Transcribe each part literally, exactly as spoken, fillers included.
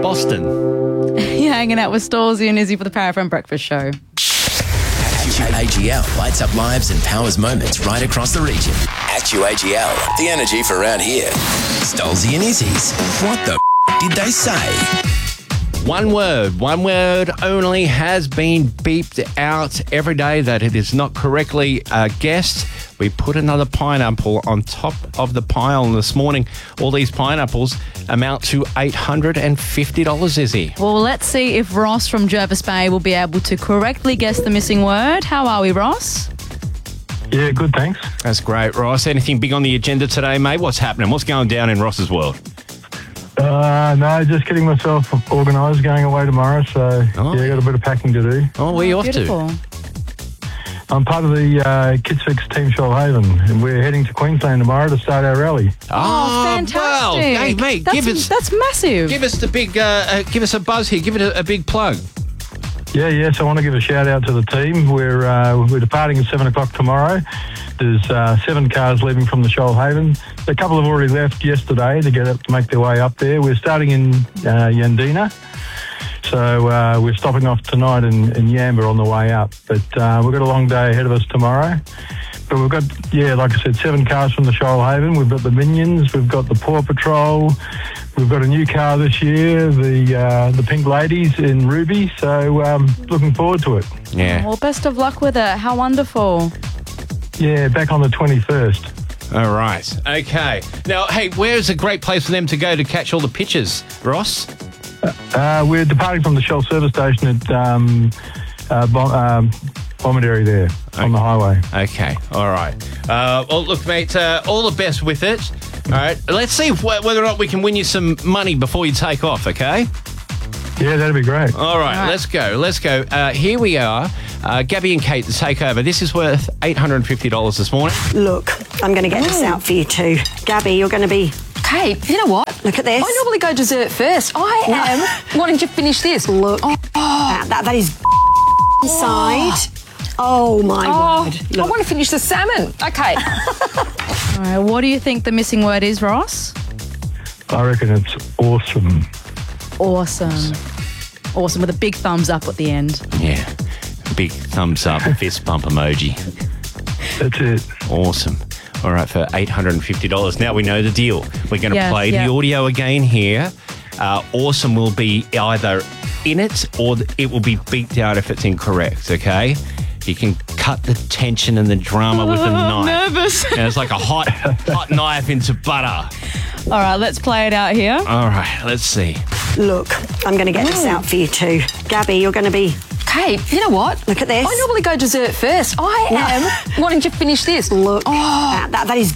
Boston. You're hanging out with Stallsy and Izzy for the Power F M Breakfast Show. A G L lights up lives and powers moments right across the region. Actu A G L, the energy for around here. Stolzy and Izzy's. What the f- did they say? One word, one word only has been beeped out every day that it is not correctly uh, guessed. We put another pineapple on top of the pile this morning. All these pineapples amount to eight hundred fifty dollars, Izzy. Well, let's see if Ross from Jervis Bay will be able to correctly guess the missing word. How are we, Ross? Yeah, good, thanks. That's great, Ross. Anything big on the agenda today, mate? What's happening? What's going down in Ross's world? Uh, no, just getting myself organised, going away tomorrow, so Oh. yeah, got a bit of packing to do. Oh, where are you off Beautiful. to? I'm part of the uh, Kids Fix Team Shoalhaven, and we're heading to Queensland tomorrow to start our rally. Oh, fantastic. Well, hey, mate, that's, give us, that's massive. give us the big, uh, uh, give us a buzz here. Give it a, a big plug. Yeah, yes, I want to give a shout out to the team. We're uh, we're departing at seven o'clock tomorrow. There's uh, seven cars leaving from the Shoalhaven. A couple have already left yesterday to get up to make their way up there. We're starting in uh, Yandina. So uh, we're stopping off tonight in, in Yamba on the way up. But uh, we've got a long day ahead of us tomorrow. But we've got, yeah, like I said, seven cars from the Shoalhaven. We've got the Minions. We've got the Paw Patrol. We've got a new car this year, the uh, the Pink Ladies in Ruby. So um, looking forward to it. Yeah. Well, best of luck with it. How wonderful. Yeah, back on the twenty-first. All right. Okay. Now, hey, where's a great place for them to go to catch all the pictures, Ross? Uh, we're departing from the Shell service station at um, uh, Bom- um, Bomaderry there on the highway. Okay. All right. Uh, well, look, mate, uh, all the best with it. All right. Let's see if, whether or not we can win you some money before you take off, okay? Yeah, that'd be great. All right. All right. Let's go. Let's go. Uh, here we are. Uh, Gabby and Kate, the takeover. This is worth eight hundred fifty dollars this morning. Look, I'm going to get this out for you too. Gabby, you're going to be... Kate, you know what? Look at this. I normally go dessert first. I am wanting to finish this. Look. Oh, Uh, that, that is inside. Oh, my oh, word. I Look. want to finish the salmon. Okay. All right, what do you think the missing word is, Ross? I reckon it's awesome. Awesome. Awesome, with a big thumbs up at the end. Yeah. Big thumbs up, fist bump emoji. That's it. Awesome. All right, for eight hundred fifty dollars. Now we know the deal. We're going to Yes, play yeah. the audio again here. Uh, awesome will be either in it or it will be beeped out if it's incorrect, okay? You can cut the tension and the drama with a knife. Nervous. And it's like a hot, hot knife into butter. All right, let's play it out here. All right, let's see. Look, I'm going to get this out for you too. Gabby, you're going to be... Kate, you know what? Look at this. I normally go dessert first. I am wanting to finish this. Look. Oh. Uh, that, that is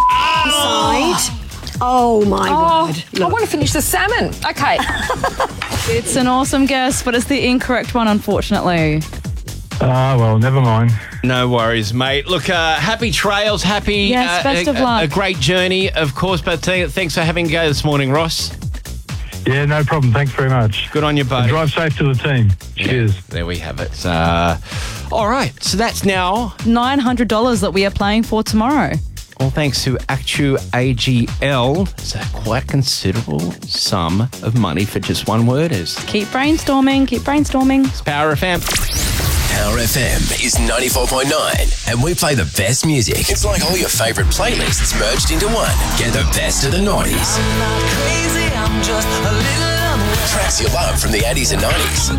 inside. Oh, my Oh, word. I Look. want to finish the salmon. Okay. It's an awesome guess, but it's the incorrect one, unfortunately. Ah, well, never mind. No worries, mate. Look, uh, happy trails, happy... Yes, uh, best a, of luck. A, a great journey, of course, but th- thanks for having a go this morning, Ross. Yeah, no problem. Thanks very much. Good on you, buddy. And drive safe to the team. Cheers. Yeah, there we have it. Uh, all right, so that's now nine hundred dollars that we are playing for tomorrow. all thanks to Actu A G L. It's a quite considerable sum of money for just one word. Is Keep brainstorming, keep brainstorming. it's Power F M. Power F M is ninety-four point nine, and we play the best music. It's like all your favourite playlists merged into one. Get the best of the nineties. I'm not crazy, I'm just a little unwell. Tracks you love from the eighties and nineties.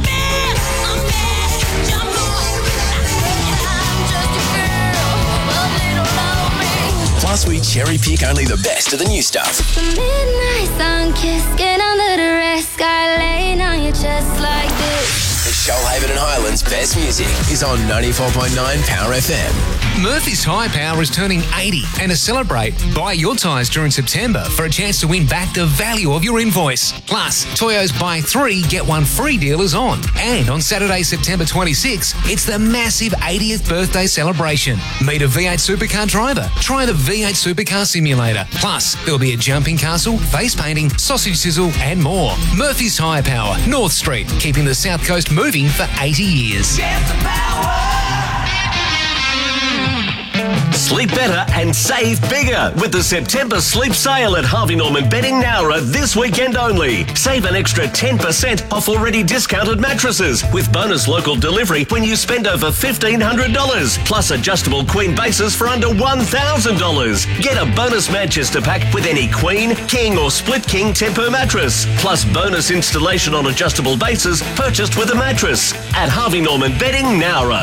Plus, we cherry pick only the best of the new stuff. The midnight sun kiss, get under the rest, sky laying on your chest like this. The Shoalhaven and Highlands best music is on ninety-four point nine Power F M. Murphy's Tyre Power is turning eighty, and to celebrate, buy your tyres during September for a chance to win back the value of your invoice. Plus, Toyo's buy three, get one free deal is on. And on Saturday, September twenty-sixth, it's the massive eightieth birthday celebration. Meet a V eight supercar driver. Try the V eight supercar simulator. Plus, there'll be a jumping castle, face painting, sausage sizzle, and more. Murphy's Tyre Power, North Street, keeping the South Coast moving for eighty years. Get the power. Sleep better and save bigger with the September sleep sale at Harvey Norman Bedding Nowra this weekend only. Save an extra ten percent off already discounted mattresses with bonus local delivery when you spend over fifteen hundred dollars, plus adjustable queen bases for under one thousand dollars. Get a bonus Manchester pack with any queen, king or split king Temper mattress, plus bonus installation on adjustable bases purchased with a mattress at Harvey Norman Bedding Nowra.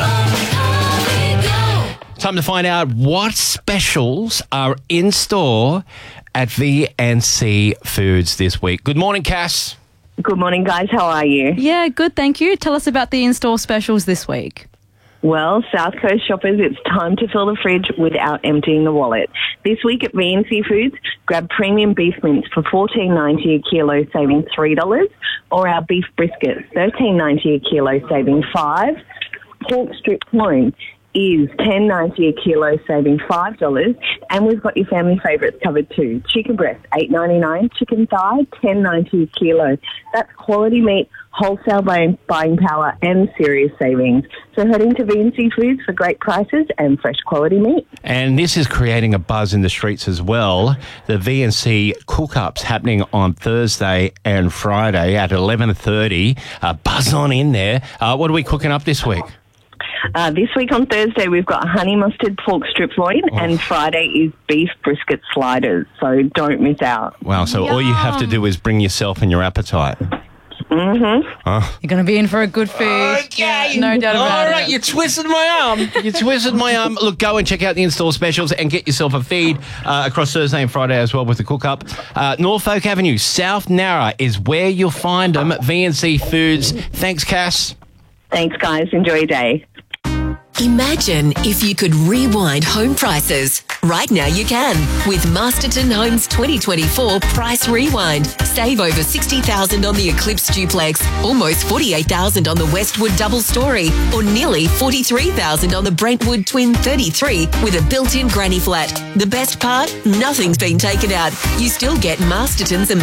Time to find out what specials are in store at V and C Foods this week. Good morning, Cass. Good morning, guys. How are you? Yeah, good, thank you. Tell us about the in-store specials this week. Well, South Coast shoppers, it's time to fill the fridge without emptying the wallet. This week at V and C Foods, grab premium beef mince for fourteen ninety a kilo, saving three dollars, or our beef brisket, thirteen ninety a kilo, saving five dollars. Pork strip loin is ten ninety a kilo, saving five dollars, and we've got your family favourites covered too. Chicken breast, eight ninety-nine, chicken thigh, ten ninety a kilo. That's quality meat, wholesale buying, buying power, and serious savings. So heading to V and C Foods for great prices and fresh quality meat. And this is creating a buzz in the streets as well. The V and C cook-up's happening on Thursday and Friday at eleven thirty. Uh, buzz on in there. Uh, what are we cooking up this week? Uh, this week on Thursday, we've got honey mustard pork strip loin, oh. and Friday is beef brisket sliders, so don't miss out. Wow, so Yum. all you have to do is bring yourself and your appetite. Mm-hmm. Oh. You're going to be in for a good food. Okay. Yeah, no doubt about All it. right, you twisted my arm. You twisted my arm. Look, go and check out the in-store specials and get yourself a feed uh, across Thursday and Friday as well with the cook-up. Uh, Norfolk Avenue, South Nowra is where you'll find them. V and C Foods. Thanks, Cass. Thanks, guys. Enjoy your day. Imagine if you could rewind home prices. Right now you can with Masterton Homes twenty twenty-four Price Rewind. Save over sixty thousand dollars on the Eclipse Duplex, almost forty-eight thousand dollars on the Westwood Double Story, or nearly forty-three thousand dollars on the Brentwood Twin thirty-three with a built-in granny flat. The best part? Nothing's been taken out. You still get Masterton's